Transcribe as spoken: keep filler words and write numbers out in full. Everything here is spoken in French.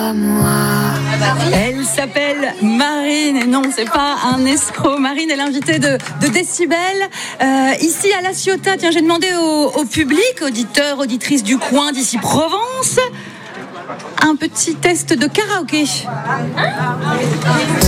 à moi. Elle s'appelle Marine, et non, c'est pas un escroc. Marine est l'invitée de, de Décibel. Euh, ici à La Ciotat, tiens, j'ai demandé au, au public, auditeurs, auditrices du coin d'ici Provence, un petit test de karaoké.